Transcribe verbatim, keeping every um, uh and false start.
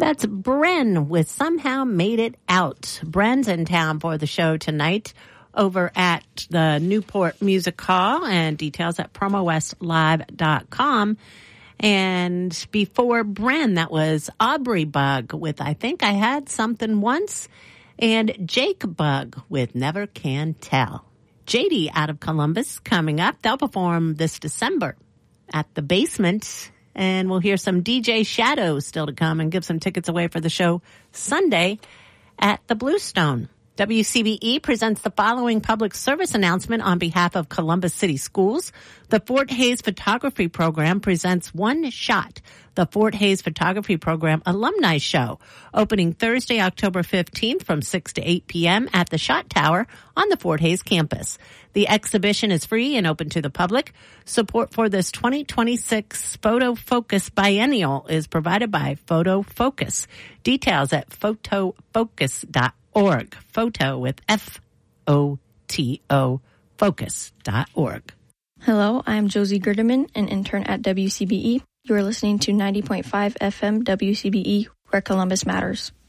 That's Bren with Somehow Made It Out. Bren's in town for the show tonight over at the Newport Music Hall, and details at promo west live dot com. And before Bren, that was Aubrey Bug with I Think I Had Something Once, and Jake Bug with Never Can Tell. J D out of Columbus coming up. They'll perform this December at the Basement, and we'll hear some D J Shadow still to come and give some tickets away for the show Sunday at the Bluestone. W C B E presents the following public service announcement on behalf of Columbus City Schools. The Fort Hays Photography Program presents One Shot, the Fort Hays Photography Program Alumni Show, opening Thursday, October fifteenth from six to eight p.m. at the Shot Tower on the Fort Hays campus. The exhibition is free and open to the public. Support for this twenty twenty-six Photo Focus Biennial is provided by Photo Focus. Details at photo focus dot org. Photo with F O T O, focus dot org. Hello, I'm Josie Gerdeman, an intern at W C B E. You are listening to ninety point five F M W C B E, where Columbus matters.